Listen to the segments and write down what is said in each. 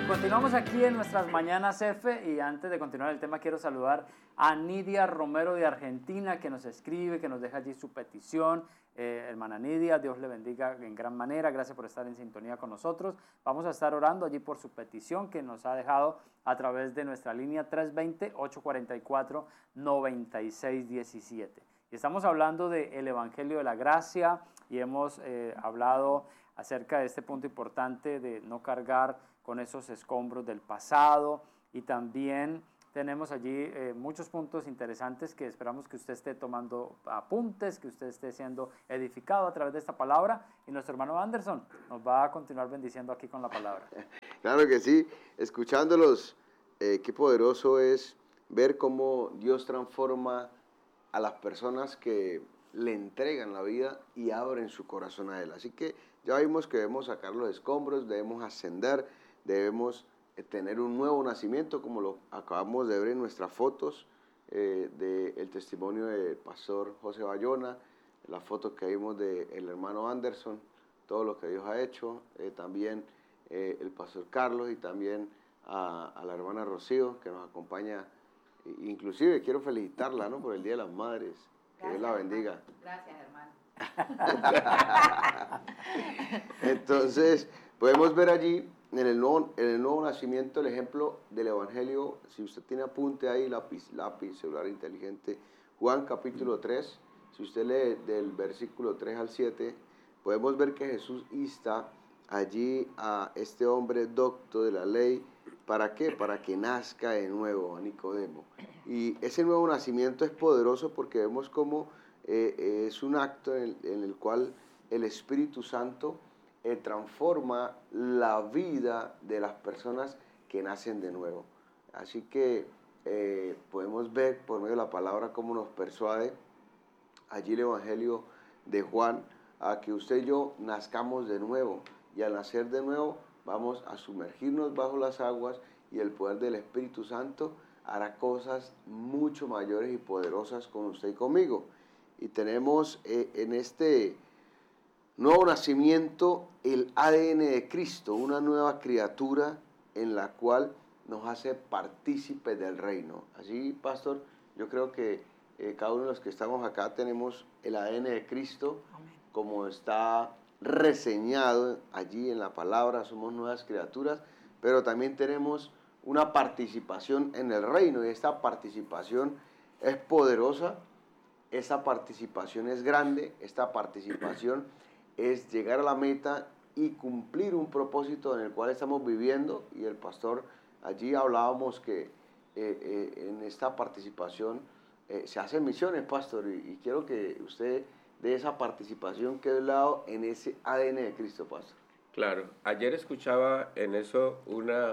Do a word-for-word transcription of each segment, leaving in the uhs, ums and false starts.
Continuamos aquí en nuestras Mañanas F y antes de continuar el tema quiero saludar a Nidia Romero de Argentina que nos escribe, que nos deja allí su petición. Eh, hermana Nidia, Dios le bendiga en gran manera, gracias por estar en sintonía con nosotros. Vamos a estar orando allí por su petición que nos ha dejado a través de nuestra línea tres dos cero, ocho cuatro cuatro, nueve seis uno siete. Y estamos hablando del Evangelio de la Gracia y hemos eh, hablado acerca de este punto importante de no cargar con esos escombros del pasado, y también tenemos allí eh, muchos puntos interesantes que esperamos que usted esté tomando apuntes, que usted esté siendo edificado a través de esta palabra, y nuestro hermano Anderson nos va a continuar bendiciendo aquí con la palabra. Claro que sí, escuchándolos, eh, qué poderoso es ver cómo Dios transforma a las personas que le entregan la vida y abren su corazón a Él. Así que ya vimos que debemos sacar los escombros, debemos ascender, debemos tener un nuevo nacimiento, como lo acabamos de ver en nuestras fotos eh, del testimonio del pastor José Bayona, las fotos que vimos del hermano Anderson, todo lo que Dios ha hecho, eh, también eh, el pastor Carlos y también a, a la hermana Rocío que nos acompaña. Inclusive quiero felicitarla, ¿no?, por el Día de las Madres. Que Dios la bendiga. Gracias, hermano. Entonces, podemos ver allí en el, nuevo, en el nuevo nacimiento el ejemplo del Evangelio. Si usted tiene apunte ahí, lápiz, lápiz, celular inteligente, Juan capítulo tres, si usted lee del versículo tres al siete, podemos ver que Jesús insta allí a este hombre docto de la ley. ¿Para qué? Para que nazca de nuevo, a Nicodemo. Y ese nuevo nacimiento es poderoso porque vemos cómo eh, es un acto en el, en el cual el Espíritu Santo eh, transforma la vida de las personas que nacen de nuevo. Así que eh, podemos ver por medio de la palabra cómo nos persuade allí el Evangelio de Juan a que usted y yo nazcamos de nuevo. Y al nacer de nuevo vamos a sumergirnos bajo las aguas y el poder del Espíritu Santo hará cosas mucho mayores y poderosas con usted y conmigo. Y tenemos eh, en este nuevo nacimiento el A D N de Cristo, una nueva criatura en la cual nos hace partícipes del reino. Así, pastor, yo creo que eh, cada uno de los que estamos acá tenemos el A D N de Cristo. Amén. Como está reseñado allí en la palabra, somos nuevas criaturas, pero también tenemos una participación en el reino, y esta participación es poderosa, esa participación es grande, esta participación es llegar a la meta y cumplir un propósito en el cual estamos viviendo. Y el pastor, allí hablábamos que eh, eh, en esta participación eh, se hacen misiones, pastor, y, y quiero que usted de esa participación que he hablado en ese A D N de Cristo, pastor. Claro, ayer escuchaba en eso una,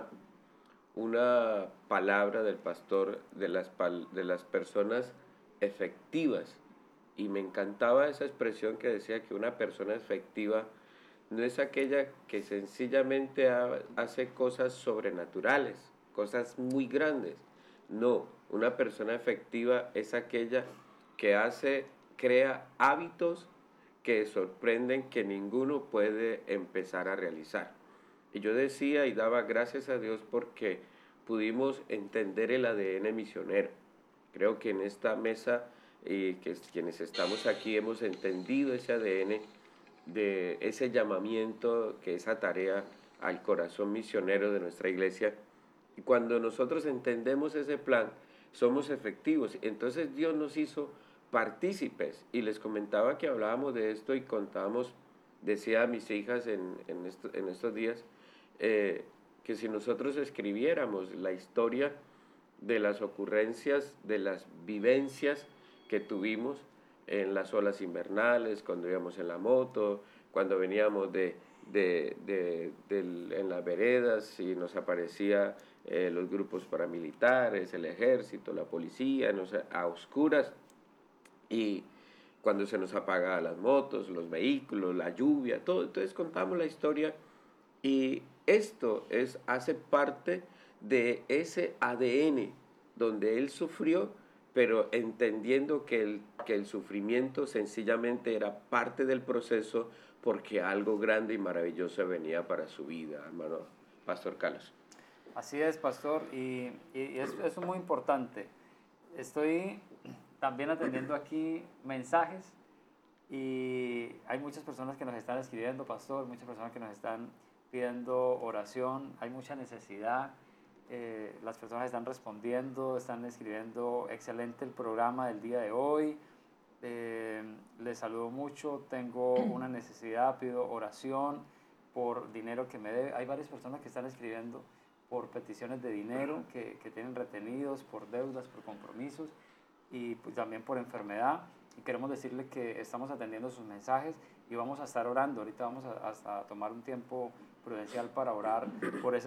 una palabra del pastor de las, de las personas efectivas, y me encantaba esa expresión que decía que una persona efectiva no es aquella que sencillamente hace cosas sobrenaturales, cosas muy grandes. No, una persona efectiva es aquella que hace, crea hábitos que sorprenden, que ninguno puede empezar a realizar. Y yo decía y daba gracias a Dios porque pudimos entender el A D N misionero. Creo que en esta mesa, y que quienes estamos aquí hemos entendido ese A D N, de ese llamamiento, que esa tarea al corazón misionero de nuestra iglesia. Y cuando nosotros entendemos ese plan, somos efectivos. Entonces Dios nos hizo partícipes, y les comentaba que hablábamos de esto y contábamos, decía a mis hijas en, en, esto, en estos días, eh, que si nosotros escribiéramos la historia de las ocurrencias, de las vivencias que tuvimos en las olas invernales, cuando íbamos en la moto, cuando veníamos de, de, de, de, en las veredas y nos aparecía eh, los grupos paramilitares, el ejército, la policía, no sé, a oscuras, y cuando se nos apagaban las motos, los vehículos, la lluvia, todo. Entonces contamos la historia, y esto es, hace parte de ese A D N donde él sufrió, pero entendiendo que el, que el sufrimiento sencillamente era parte del proceso, porque algo grande y maravilloso venía para su vida, hermano Pastor Carlos. Así es, pastor, y, y es, eso es muy importante. Estoy también atendiendo aquí mensajes y hay muchas personas que nos están escribiendo, pastor, muchas personas que nos están pidiendo oración, hay mucha necesidad, eh, las personas están respondiendo, están escribiendo, excelente el programa del día de hoy, eh, les saludo mucho, tengo una necesidad, pido oración por dinero que me debe. Hay varias personas que están escribiendo por peticiones de dinero que, que tienen retenidos, por deudas, por compromisos y pues, también por enfermedad. Y queremos decirle que estamos atendiendo sus mensajes y vamos a estar orando. Ahorita vamos a, a tomar un tiempo prudencial para orar por esas